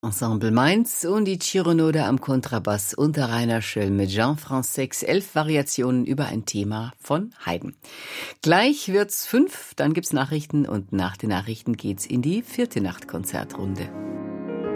Ensemble Mainz und die Chironode am Kontrabass unter Rainer Schöll mit Jean Francex 11 Variationen über ein Thema von Haydn. Gleich wird's 5, dann gibt's Nachrichten und nach den Nachrichten geht's in die 4. Nachtkonzertrunde.